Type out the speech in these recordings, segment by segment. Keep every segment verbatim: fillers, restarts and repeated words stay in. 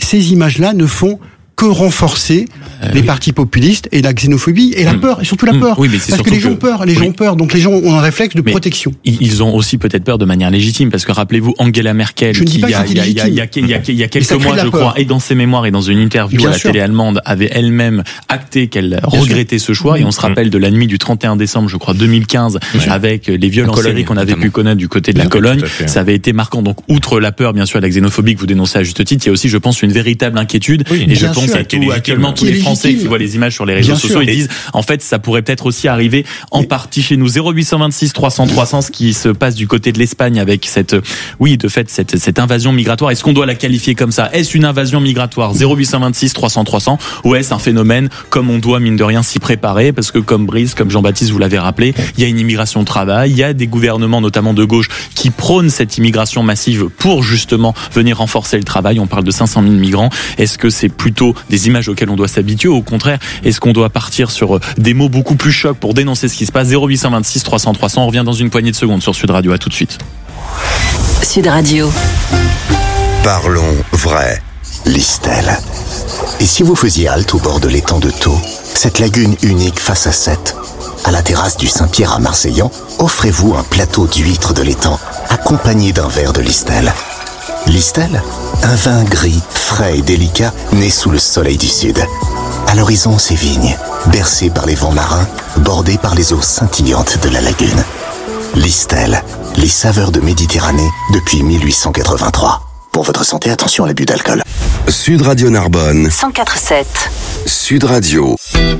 ces images-là ne font que renforcer euh, les oui. partis populistes et la xénophobie et la mmh. peur, et surtout la peur. Mmh. Oui, mais c'est parce que les gens ont peur, les oui. gens ont peur, donc les gens ont un réflexe de mais protection. Ils ont aussi peut-être peur de manière légitime, parce que rappelez-vous Angela Merkel, je qui il y a, y a, y a, y a, y a, y a quelques mois, je crois, et dans ses mémoires et dans une interview Bien à la sûr. télé allemande, avait elle-même acté qu'elle Bien regrettait sûr. ce choix, mmh. et on se rappelle de la nuit du trente et un décembre, je crois, deux mille quinze, ouais. avec les violences séries qu'on avait pu connaître du côté de la Cologne. Ça avait été marquant. Donc, outre la peur, bien sûr, la xénophobie que vous dénoncez à juste titre, il y a aussi, je pense, une véritable inquiétude, et je pense à tout actuellement tous les Français qui voient les images sur les réseaux Bien sociaux, sûr. ils disent, en fait, ça pourrait peut-être aussi arriver en Mais... partie chez nous. zéro huit cent vingt-six trois cents trois cents, ce qui se passe du côté de l'Espagne avec cette, oui, de fait, cette, cette invasion migratoire. Est-ce qu'on doit la qualifier comme ça? Est-ce une invasion migratoire? zéro huit cent vingt-six trois cents trois cents, ou est-ce un phénomène comme on doit, mine de rien, s'y préparer? Parce que comme Brice, comme Jean-Baptiste, vous l'avez rappelé, il y a une immigration de travail, il y a des gouvernements, notamment de gauche, qui prônent cette immigration massive pour justement venir renforcer le travail. On parle de cinq cent mille migrants. Est-ce que c'est plutôt des images auxquelles on doit s'habituer, ou au contraire, est-ce qu'on doit partir sur des mots beaucoup plus chocs pour dénoncer ce qui se passe? Zéro huit cent vingt-six trois cents trois cents, on revient dans une poignée de secondes sur Sud Radio. À tout de suite. Sud Radio. Parlons vrai. Listel. Et si vous faisiez halte au bord de l'étang de Thau, cette lagune unique face à Sète, à la terrasse du Saint-Pierre à Marseillan, offrez-vous un plateau d'huîtres de l'étang, accompagné d'un verre de Listel. Listel, un vin gris, frais et délicat, né sous le soleil du sud. À l'horizon, ces vignes, bercées par les vents marins, bordées par les eaux scintillantes de la lagune. Listel, les saveurs de Méditerranée depuis mille huit cent quatre-vingt-trois. Pour votre santé, attention à l'abus d'alcool. Sud Radio Narbonne. cent quatre virgule sept. Sud Radio.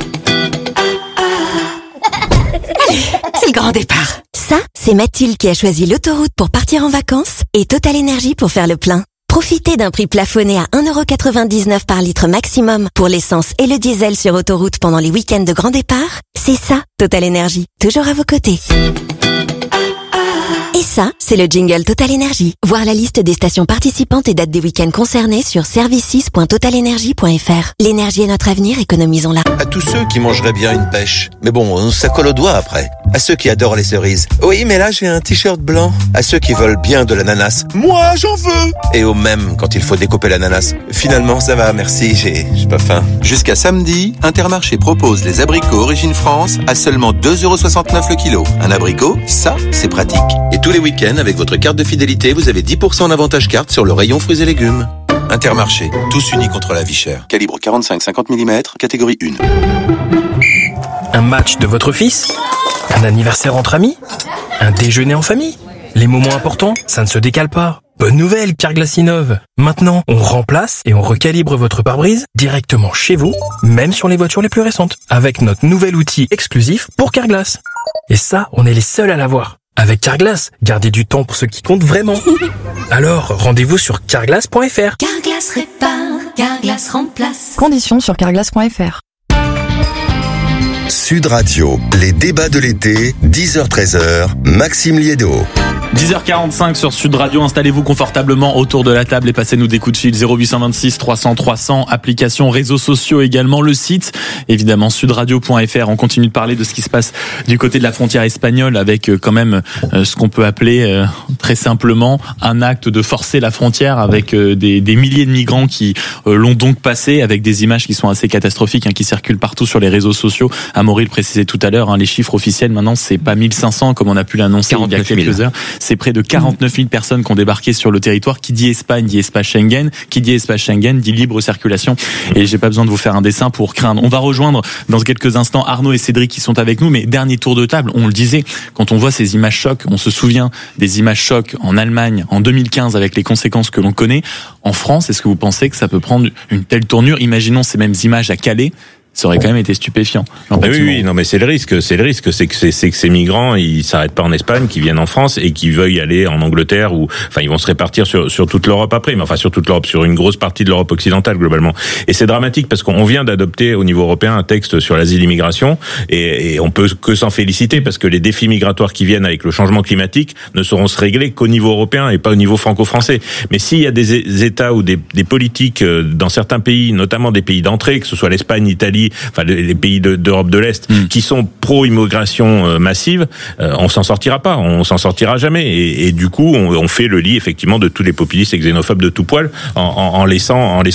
C'est le grand départ. Ça, c'est Mathilde qui a choisi l'autoroute pour partir en vacances et Total Énergie pour faire le plein. Profitez d'un prix plafonné à un euro quatre-vingt-dix-neuf par litre maximum pour l'essence et le diesel sur autoroute pendant les week-ends de grand départ. C'est ça, Total Énergie, toujours à vos côtés. Et ça, c'est le jingle Total Énergie. Voir la liste des stations participantes et dates des week-ends concernés sur services point total énergie point f r. L'énergie est notre avenir, économisons-la. À tous ceux qui mangeraient bien une pêche, mais bon, ça colle au doigt après. À ceux qui adorent les cerises, oui, mais là j'ai un t-shirt blanc. À ceux qui veulent bien de l'ananas, moi j'en veux. Et au même quand il faut découper l'ananas, finalement ça va, merci, j'ai, j'ai pas faim. Jusqu'à samedi, Intermarché propose les abricots Origine France à seulement deux euros soixante-neuf le kilo. Un abricot, ça, c'est pratique. Et tous les week-ends, avec votre carte de fidélité, vous avez dix pour cent d'avantage carte sur le rayon fruits et légumes. Intermarché, tous unis contre la vie chère. Calibre quarante-cinq cinquante millimètres, catégorie un. Un match de votre fils? Un anniversaire entre amis? Un déjeuner en famille? Les moments importants, ça ne se décale pas. Bonne nouvelle, Carglass innove. Maintenant, on remplace et on recalibre votre pare-brise directement chez vous, même sur les voitures les plus récentes, avec notre nouvel outil exclusif pour Carglass. Et ça, on est les seuls à l'avoir. Avec Carglass, gardez du temps pour ce qui compte vraiment. Alors, rendez-vous sur carglass point f r. Carglass répare, Carglass remplace. Conditions sur carglass point f r. Sud Radio, les débats de l'été, dix heures treize heures, Maxime Liédo. dix heures quarante-cinq sur Sud Radio, installez-vous confortablement autour de la table et passez-nous des coups de fil. Zéro huit cent vingt-six trois cents trois cents, application, réseaux sociaux également, le site évidemment sud radio point f r. On continue de parler de ce qui se passe du côté de la frontière espagnole avec euh, quand même euh, ce qu'on peut appeler euh, très simplement un acte de forcer la frontière avec euh, des, des milliers de migrants qui euh, l'ont donc passé, avec des images qui sont assez catastrophiques hein, qui circulent partout sur les réseaux sociaux. Amaury le précisait tout à l'heure, hein, les chiffres officiels maintenant c'est pas mille cinq cents comme on a pu l'annoncer il y a quelques heures. C'est près de quarante-neuf mille personnes qui ont débarqué sur le territoire. Qui dit Espagne dit espace Schengen. Qui dit espace Schengen dit libre circulation. Et j'ai pas besoin de vous faire un dessin pour craindre. On va rejoindre dans quelques instants Arnaud et Cédric qui sont avec nous. Mais dernier tour de table, on le disait, quand on voit ces images chocs, on se souvient des images chocs en Allemagne en deux mille quinze avec les conséquences que l'on connaît. En France, est-ce que vous pensez que ça peut prendre une telle tournure? Imaginons ces mêmes images à Calais. Ça aurait quand même été stupéfiant. Oui, oui, non, mais c'est le risque. C'est le risque, c'est que c'est, c'est que ces migrants, ils s'arrêtent pas en Espagne, qu'ils viennent en France et qu'ils veuillent aller en Angleterre ou, enfin, ils vont se répartir sur sur toute l'Europe après, mais enfin sur toute l'Europe, sur une grosse partie de l'Europe occidentale globalement. Et c'est dramatique parce qu'on vient d'adopter au niveau européen un texte sur l'asile-immigration et, et on peut que s'en féliciter parce que les défis migratoires qui viennent avec le changement climatique ne seront se régler qu'au niveau européen et pas au niveau franco-français. Mais s'il y a des États ou des, des politiques dans certains pays, notamment des pays d'entrée, que ce soit l'Espagne, l'Italie, enfin les pays de, d'Europe de l'Est, mmh. qui sont pro-immigration euh, massive, euh, on s'en sortira pas, on s'en sortira jamais. Et, et du coup, on, on fait le lit effectivement de tous les populistes et xénophobes de tout poil en, en, en laissant, en laissant